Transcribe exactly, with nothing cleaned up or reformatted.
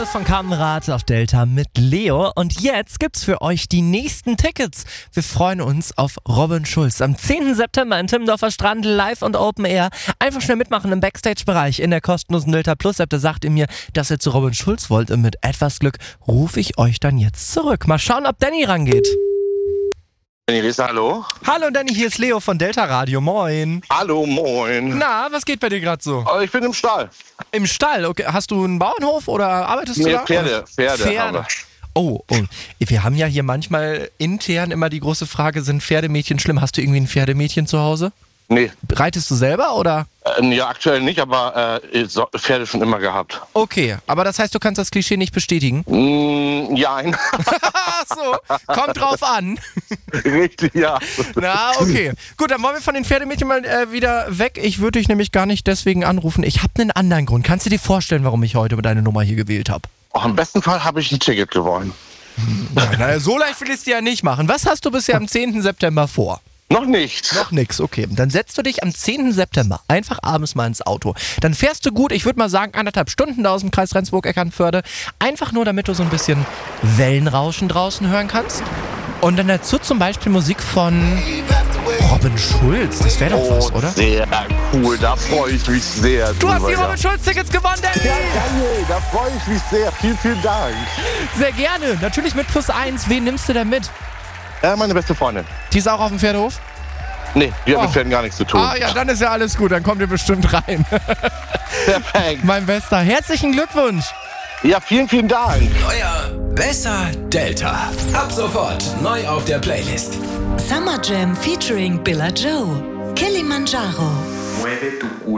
von Kamrat auf Delta mit Leo. Und jetzt gibt's für euch die nächsten Tickets. Wir freuen uns auf Robin Schulz am zehnten September in Timmendorfer Strand, live und Open Air. Einfach schnell mitmachen im Backstage-Bereich in der kostenlosen Delta Plus App. Da sagt ihr mir, dass ihr zu Robin Schulz wollt. Und mit etwas Glück rufe ich euch dann jetzt zurück. Mal schauen, ob Danny rangeht. Danny Riese, hallo. Hallo Danny, hier ist Leo von Delta Radio. Moin. Hallo, moin. Na, was geht bei dir gerade so? Oh, ich bin im Stall. Im Stall? Okay. Hast du einen Bauernhof oder arbeitest Nee, du da? Pferde, Pferde, Pferde. habe. Oh, oh, wir haben ja hier manchmal intern immer die große Frage, sind Pferdemädchen schlimm? Hast du irgendwie ein Pferdemädchen zu Hause? Nee, Reitest du selber oder? äh, ja, aktuell nicht, aber äh, so- Pferde schon immer gehabt. Okay, aber das heißt, du kannst das Klischee nicht bestätigen? Mm, ja, ein- Ach so, kommt drauf an. richtig, ja. Na, okay. Gut, dann wollen wir von den Pferdemädchen mal äh, wieder weg. Ich würde dich nämlich gar nicht deswegen anrufen. Ich habe einen anderen Grund. Kannst du dir vorstellen, warum ich heute deine Nummer hier gewählt habe? Auch im besten Fall habe ich ein Ticket gewonnen. Ja, na, so leicht will ich es dir ja nicht machen. Was hast du bisher am zehnten September vor? Noch nicht. Noch nix, okay. Dann setzt du dich am zehnten September einfach abends mal ins Auto. Dann fährst du gut, ich würde mal sagen, anderthalb Stunden da aus dem Kreis Rendsburg-Eckernförde. Einfach nur, damit du so ein bisschen Wellenrauschen draußen hören kannst. Und dann dazu zum Beispiel Musik von Robin Schulz. Das wäre doch was, Oh, oder? sehr cool. Da freue ich mich sehr. Du hast die drüber, Robin Schulz-Tickets gewonnen, Danny! ja. Ja, geil. Da freue ich mich sehr. Vielen, vielen Dank. Sehr gerne. Natürlich mit plus eins. Wen nimmst du denn mit? Äh, meine beste Freundin. Die ist auch auf dem Pferdehof? Nee, wir haben Oh. mit Pferden gar nichts zu tun. Ah ja, dann ist ja alles gut. Dann kommt ihr bestimmt rein. Perfekt. Mein Bester. Herzlichen Glückwunsch. Ja, vielen, vielen Dank. Euer Besser Delta. Ab sofort neu auf der Playlist. Summer Jam featuring Billa Joe. Kilimanjaro. Mueve tu culo.